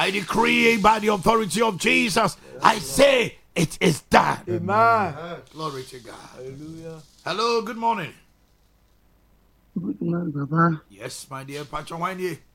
I decree by the authority of Jesus, I say it is done. Amen. Glory to God. Hallelujah. Hello, good morning. Good morning, Papa. Yes, my dear Pacho Wanye.